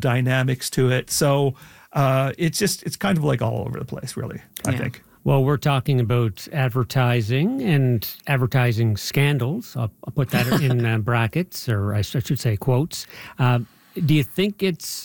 dynamics to it. So it's kind of like all over the place, really, I think. Well, we're talking about advertising and advertising scandals. I'll put that in brackets, or I should say quotes. Do you think it's,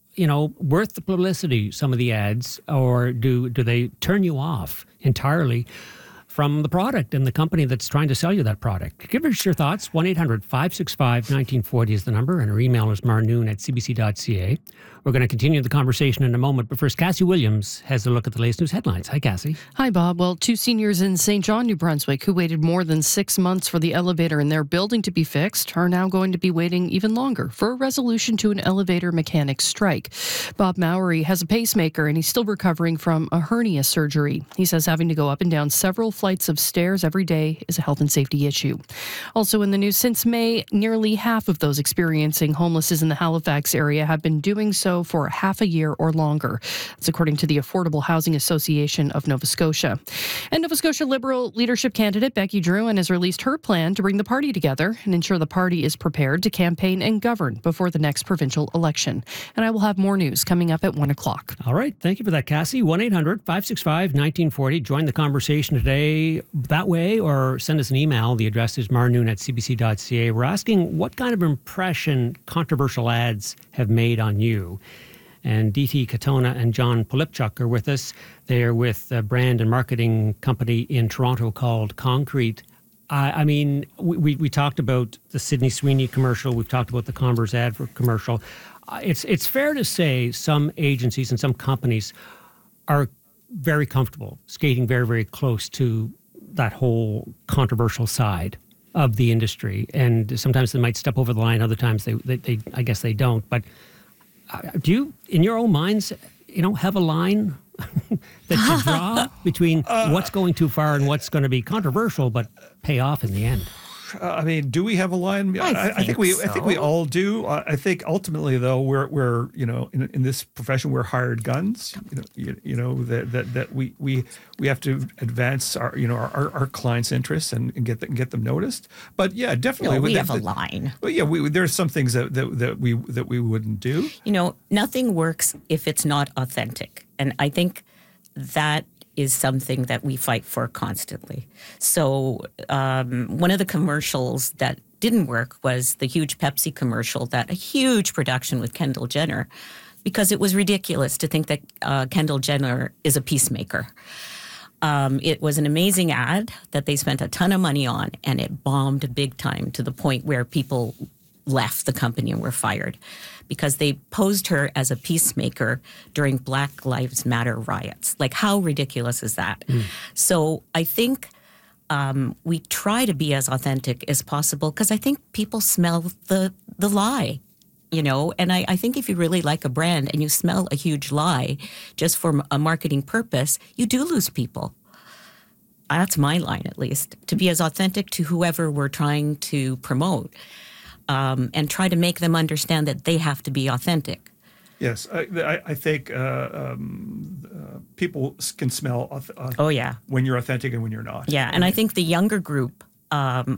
worth the publicity, some of the ads, or do they turn you off entirely from the product and the company that's trying to sell you that product? Give us your thoughts. 1-800-565-1940 is the number, and our email is marnoon@cbc.ca. We're going to continue the conversation in a moment, but first, Cassie Williams has a look at the latest news headlines. Hi, Cassie. Hi, Bob. Well, 2 seniors in St. John, New Brunswick, who waited more than 6 months for the elevator in their building to be fixed, are now going to be waiting even longer for a resolution to an elevator mechanic strike. Bob Mowry has a pacemaker, and he's still recovering from a hernia surgery. He says having to go up and down several flights of stairs every day is a health and safety issue. Also in the news, since May, nearly half of those experiencing homelessness in the Halifax area have been doing so for half a year or longer. That's according to the Affordable Housing Association of Nova Scotia. And Nova Scotia Liberal leadership candidate Becky Drouin has released her plan to bring the party together and ensure the party is prepared to campaign and govern before the next provincial election. And I will have more news coming up at 1 o'clock. All right. Thank you for that, Cassie. 1-800-565-1940. Join the conversation today that way, or send us an email. The address is marnoon@cbc.ca. We're asking what kind of impression controversial ads have made on you. And DT Katona and John Polipchuk are with us. They're with a brand and marketing company in Toronto called Concrete. I mean, we talked about the Sydney Sweeney commercial. We've talked about the Converse ad for commercial. It's fair to say some agencies and some companies are very comfortable skating very, very close to that whole controversial side of the industry. And sometimes they might step over the line. Other times they I guess they don't. But do you, in your own minds, have a line that you draw between what's going too far and what's going to be controversial but pay off in the end? I mean, do we have a line? I think we all do. I think ultimately, though, we're in this profession, we're hired guns. That we have to advance our clients' interests and get them noticed. But yeah, definitely we have a line. But yeah, there's some things that we wouldn't do. Nothing works if it's not authentic, and I think that is something that we fight for constantly. So one of the commercials that didn't work was the huge Pepsi commercial, a huge production with Kendall Jenner, because it was ridiculous to think that Kendall Jenner is a peacemaker. It was an amazing ad that they spent a ton of money on, and it bombed big time to the point where people left the company and were fired because they posed her as a peacemaker during Black Lives Matter riots. Like, how ridiculous is that? So I think we try to be as authentic as possible because I think people smell the lie, and I think if you really like a brand and you smell a huge lie just for a marketing purpose, you do lose people. That's my line, at least, to be as authentic to whoever we're trying to promote. And try to make them understand that they have to be authentic. Yes, I think people can smell when you're authentic and when you're not. Yeah, and I think the younger group of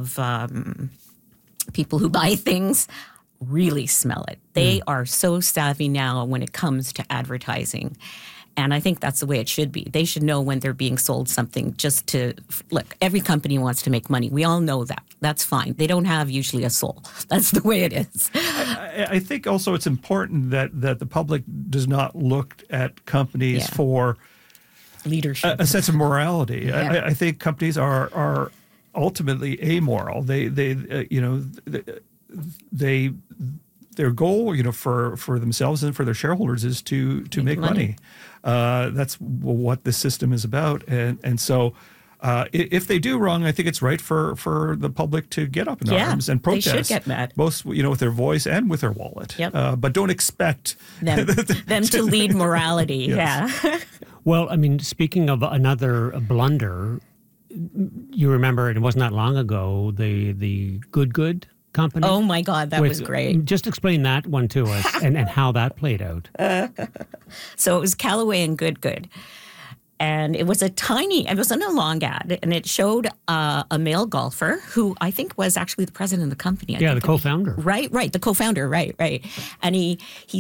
people who buy things really smell it. They are so savvy now when it comes to advertising. And I think that's the way it should be. They should know when they're being sold something just to, look, every company wants to make money. We all know that. That's fine. They don't have usually a soul. That's the way it is. I think also it's important that the public does not look at companies for leadership, a sense of morality. Yeah. I think companies are ultimately amoral. Their goal, for themselves and for their shareholders is to make money. That's what the system is about. And so if they do wrong, I think it's right for the public to get up in arms and protest. They should get mad. Both, with their voice and with their wallet. Yep. But don't expect them to lead morality. Yes. Yeah. Well, I mean, speaking of another blunder, you remember, it wasn't that long ago, the Good company. Oh my God, that was great. Just explain that one to us and how that played out. So it was Callaway and Good. And it wasn't a long ad, and it showed a male golfer who I think was actually the president of the company. The co-founder. Right, the co-founder, right. And he